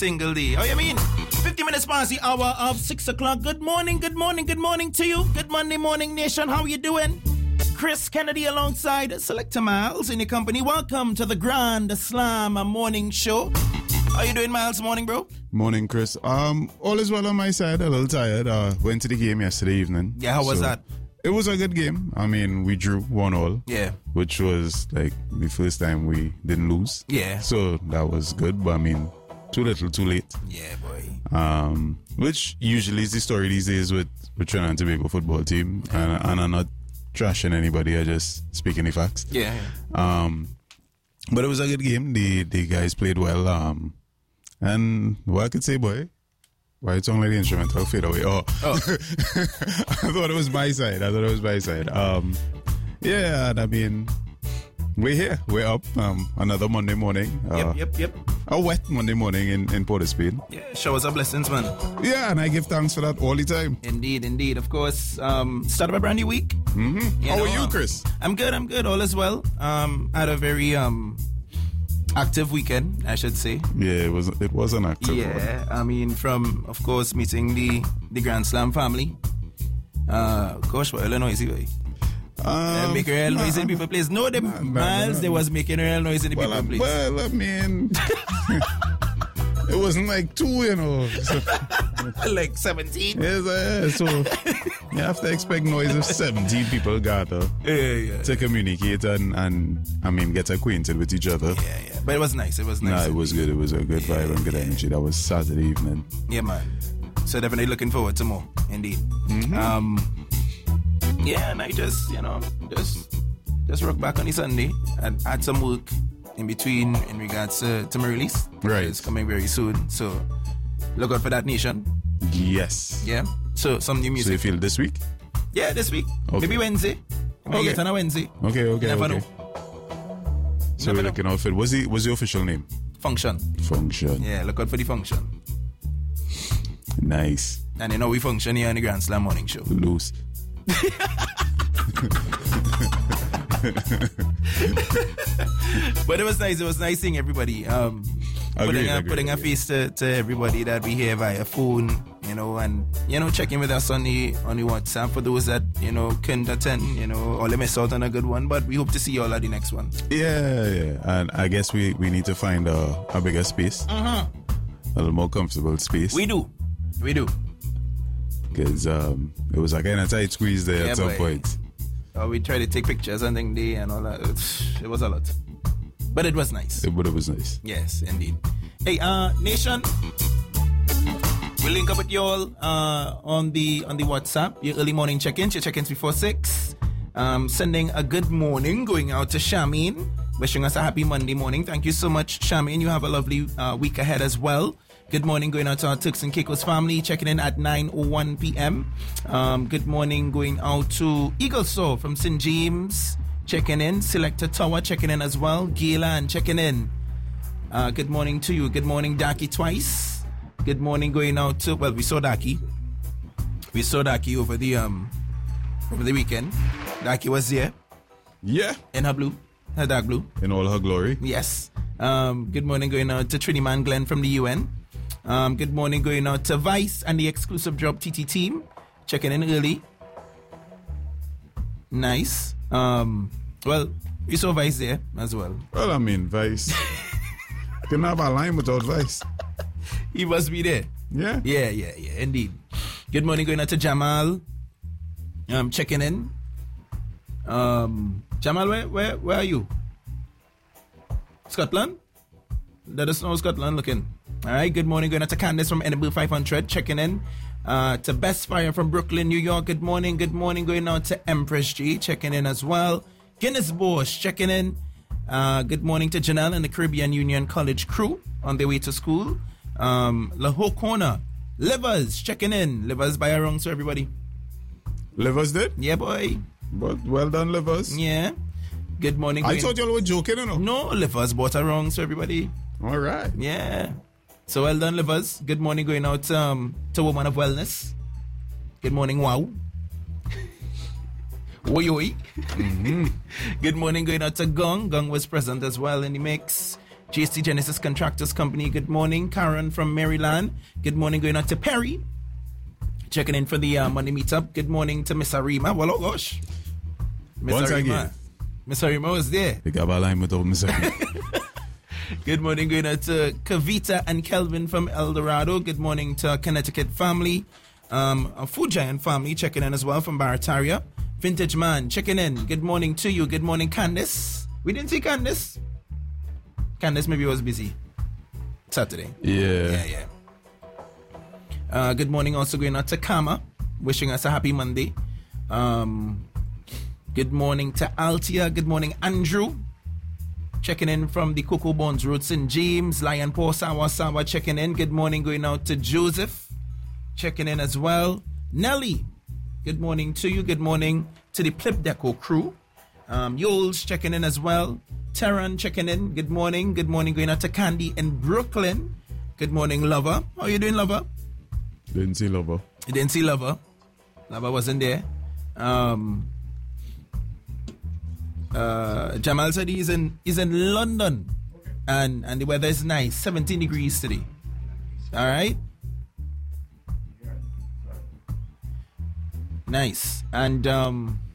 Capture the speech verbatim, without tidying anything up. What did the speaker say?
single day. How you mean? fifty minutes past the hour of six o'clock. Good morning, good morning, good morning to you. Good Monday morning, nation. How you doing? Chris Kennedy alongside Selector Miles in your company. Welcome to the Grand Slam Morning Show. How you doing, Miles? Morning, bro. Morning, Chris. Um, all is well on my side. A little tired. Uh, went to the game yesterday evening. Yeah, how was so that? It was a good game. I mean, we drew one all. Yeah. Which was like the first time we didn't lose. Yeah. So that was good. But I mean, too little, too late. Yeah, boy. Um, which usually is the story these days with with Trinidad and Tobago football team, and, and I'm not trashing anybody. I just speaking the facts. Yeah. Um, but it was a good game. The the guys played well. Um, and what I could say, boy. Why it's only the instrumental fade away? Oh, oh. I thought it was my side. I thought it was my side. Um, yeah, and I mean, we're here. We're up. Um, another Monday morning. Uh, Yep, yep, yep. A wet Monday morning in, in Port of Spain. Yeah, showers are blessings, man. Yeah, and I give thanks for that all the time. Indeed, indeed. Of course, um, start of a brand new week. Mm-hmm. How know, are you, um, Chris? I'm good, I'm good. All is well. Um, had a very um, active weekend, I should say. Yeah, it was it was an active Yeah, I mean, from, of course, meeting the, the Grand Slam family. Uh, gosh, what hell noisy, boy. Um, Uh, make real noise in people place. No, the nah, nah, Miles, nah, they nah. was making real noise in the well, people I, place. well, I mean, it wasn't like two, you know. So, Like seventeen. yes, uh, so you have to expect noise if seventeen people gather Yeah, yeah. to communicate and, and I mean, get acquainted with each other. Yeah, yeah. But it was nice. It was nice. Nah, it was good. It was a good vibe and good energy. That was Saturday evening. Yeah, man. So definitely looking forward to more. Indeed. Mm-hmm. Um, yeah, and I just, you know, just just rock back on the Sunday and add some work in between in regards to, to my release. Right. It's coming very soon. So look out for that, nation. Yes. Yeah. So some new So music. you feel this week? Yeah, this week. Okay. Maybe Wednesday. Maybe Okay. get on a Wednesday. Okay, okay, Never okay. know. So Never we're know. looking out for, what's the, what's the official name? Function. Function. Yeah, look out for the function. Nice. And you know we function here on the Grand Slam Morning Show. Loose. But it was nice. It was nice seeing everybody. Um, Agreed, putting a, agreed, putting a agreed. face to, to everybody that we hear via phone, you know, and you know, checking with us on the on the WhatsApp for those that you know couldn't attend, you know, or they missed out on a good one. But we hope to see you all at the next one. Yeah, yeah. And I guess we, we need to find a, a bigger space. Uh-huh. A little more comfortable space. We do, we do. Because um, it was like a tight squeeze there Yeah, at some boy. point. Uh, we tried to take pictures and thing day and all that. It was a lot, but it was nice. It, but it was nice. Yes, indeed. Hey, uh, nation, we'll link up with you all uh, on the on the WhatsApp. Your early morning check-ins, your check-ins before six. Um, sending a good morning going out to Shamin, wishing us a happy Monday morning. Thank you so much, Shamin. You have a lovely uh, week ahead as well. Good morning going out to our Turks and Caicos family, checking in at nine oh one p.m. Um, good morning going out to Eagle Saw from Saint James, checking in. Selector Tower checking in as well. Gaylan checking in. Uh, good morning to you. Good morning, Daki twice. Good morning going out to, well, we saw Daki. We saw Daki over the um over the weekend. Daki was here Yeah. in her blue, her dark blue. In all her glory. Yes. Um, good morning going out to Triniman Glenn from the U N. Um, good morning going out to Vice and the exclusive job T T team. Checking in early. Nice. Um, well, we saw Vice there as well. Well, I mean, Vice. Couldn't have a line without Vice. He must be there. Yeah. Yeah, yeah, yeah, indeed. Good morning going out to Jamal. Um, checking in. Um, Jamal, where, where, where are you? Scotland? Let us know how Scotland looking. All right. Good morning going out to Candace from N B five hundred checking in. Uh, to Best Fire from Brooklyn, New York. Good morning. Good morning going out to Empress G checking in as well. Guinness Bosch checking in. Uh, good morning to Janelle and the Caribbean Union College crew on their way to school. Um, La Corner, Livers checking in. Livers by a wrong, so everybody. Livers did? Yeah, boy. But well done, Livers. Yeah. Good morning. I going- thought y'all were joking, you know? No, Livers bought a wrong, so everybody. All right. Yeah. So well done, Livers. Good morning going out um, to Woman of Wellness. Good morning, wow. Oi, oi. Mm-hmm. Good morning going out to Gong. Gong was present as well in the mix. J C Genesis Contractors Company, good morning. Karen from Maryland, good morning. Going out to Perry, checking in for the uh, Monday meetup. Good morning to Miss Arima. Well, oh gosh, Miss Once Arima. again. Miss Arima was there. They got a line without Miss Arima. Good morning, going out to Kavita and Kelvin from El Dorado. Good morning to Connecticut family. Um, a Food Giant family checking in as well from Barataria. Vintage Man checking in. Good morning to you. Good morning, Candice. We didn't see Candice. Candice maybe was busy Saturday. Yeah. Yeah, yeah. Uh, good morning also going out to Kama, wishing us a happy Monday. Um, good morning to Altia. Good morning, Andrew. Checking in from the Cocoa Bones Road, Saint James. Lion Paw Sawa Sawa checking in. Good morning going out to Joseph. Checking in as well. Nelly. Good morning to you. Good morning to the Plip Deco crew. Um, Yoles checking in as well. Terran checking in. Good morning. Good morning going out to Candy in Brooklyn. Good morning, Lover. How you doing, Lover? Didn't see Lover. You didn't see Lover. Lover wasn't there. Um, uh, Jamal said he's in he's in London, and and the weather is nice, seventeen degrees today. All right. Nice. And um